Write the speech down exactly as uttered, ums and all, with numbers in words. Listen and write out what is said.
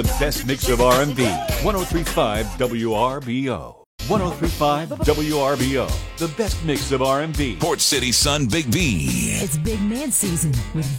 The best mix of R and B. one oh three point five W R B O. one oh three point five W R B O. The best mix of R and B. Port City Sun Big B. It's big man season with